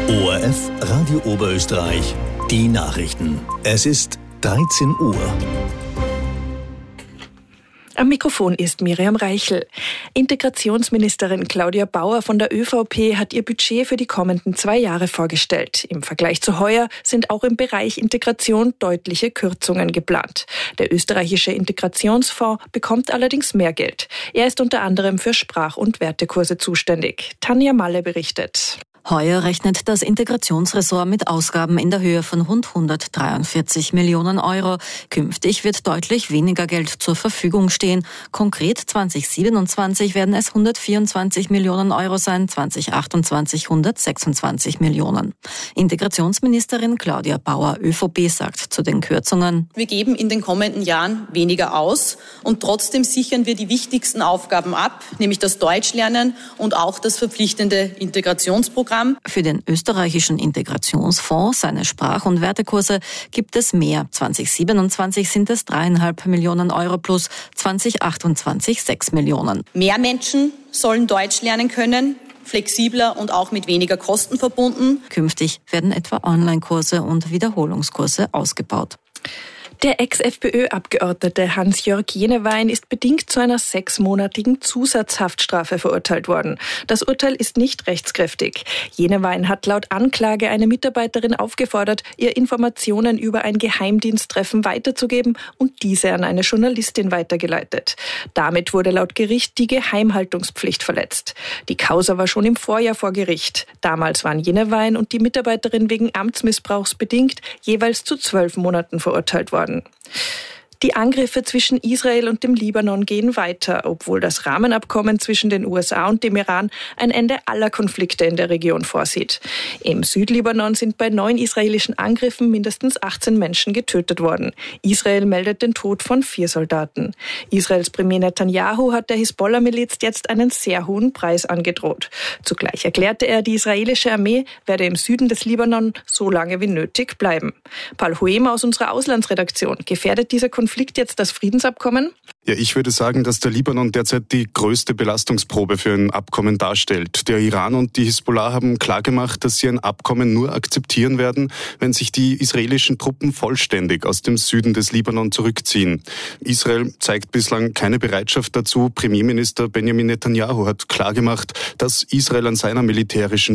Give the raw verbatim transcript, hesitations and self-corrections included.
O R F Radio Oberösterreich, die Nachrichten. Es ist dreizehn Uhr. Am Mikrofon ist Miriam Reichel. Integrationsministerin Claudia Bauer von der ÖVP hat ihr Budget für die kommenden zwei Jahre vorgestellt. Im Vergleich zu heuer sind auch im Bereich Integration deutliche Kürzungen geplant. Der österreichische Integrationsfonds bekommt allerdings mehr Geld. Er ist unter anderem für Sprach- und Wertekurse zuständig. Tanja Malle berichtet. Heuer rechnet das Integrationsressort mit Ausgaben in der Höhe von rund hundertdreiundvierzig Millionen Euro. Künftig wird deutlich weniger Geld zur Verfügung stehen. Konkret zwanzig siebenundzwanzig werden es hundertvierundzwanzig Millionen Euro sein, zwanzig achtundzwanzig hundertsechsundzwanzig Millionen. Integrationsministerin Claudia Bauer, ÖVP, sagt zu den Kürzungen: Wir geben in den kommenden Jahren weniger aus und trotzdem sichern wir die wichtigsten Aufgaben ab, nämlich das Deutschlernen und auch das verpflichtende Integrationsprogramm. Für den österreichischen Integrationsfonds, seine Sprach- und Wertekurse, gibt es mehr. zwanzig siebenundzwanzig sind es dreieinhalb Millionen Euro plus, zwanzig achtundzwanzig sechs Millionen. Mehr Menschen sollen Deutsch lernen können, flexibler und auch mit weniger Kosten verbunden. Künftig werden etwa Online-Kurse und Wiederholungskurse ausgebaut. Der Ex-FPÖ-Abgeordnete Hans-Jörg Jenewein ist bedingt zu einer sechsmonatigen Zusatzhaftstrafe verurteilt worden. Das Urteil ist nicht rechtskräftig. Jenewein hat laut Anklage eine Mitarbeiterin aufgefordert, ihr Informationen über ein Geheimdiensttreffen weiterzugeben und diese an eine Journalistin weitergeleitet. Damit wurde laut Gericht die Geheimhaltungspflicht verletzt. Die Causa war schon im Vorjahr vor Gericht. Damals waren Jenewein und die Mitarbeiterin wegen Amtsmissbrauchs bedingt jeweils zu zwölf Monaten verurteilt worden. Die Angriffe zwischen Israel und dem Libanon gehen weiter, obwohl das Rahmenabkommen zwischen den U S A und dem Iran ein Ende aller Konflikte in der Region vorsieht. Im Südlibanon sind bei neun israelischen Angriffen mindestens achtzehn Menschen getötet worden. Israel meldet den Tod von vier Soldaten. Israels Premier Netanyahu hat der Hisbollah-Miliz jetzt einen sehr hohen Preis angedroht. Zugleich erklärte er, die israelische Armee werde im Süden des Libanon so lange wie nötig bleiben. Paul Huema aus unserer Auslandsredaktion: Gefährdet dieser Konflikt Konflikt jetzt das Friedensabkommen? Ja, ich würde sagen, dass der Libanon derzeit die größte Belastungsprobe für ein Abkommen darstellt. Der Iran und die Hisbollah haben klargemacht, dass sie ein Abkommen nur akzeptieren werden, wenn sich die israelischen Truppen vollständig aus dem Süden des Libanon zurückziehen. Israel zeigt bislang keine Bereitschaft dazu. Premierminister Benjamin Netanyahu hat klargemacht, dass Israel an seiner militärischen